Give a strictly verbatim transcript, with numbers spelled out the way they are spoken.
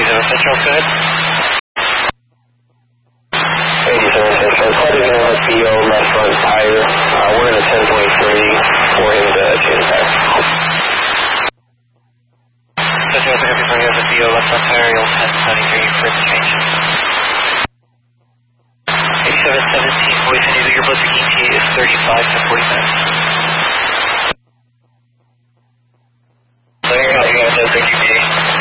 eighty-seven Central, go ahead. eighty-seven Central, cutting in on P O, left front tire. Uh, we're in a ten point three for him to change tire. Central, I have you have a P O, left front tire, you'll ten twenty-three for the change. eighty-seven seventeen, voice enable your bus E T A is thirty-five to forty-nine.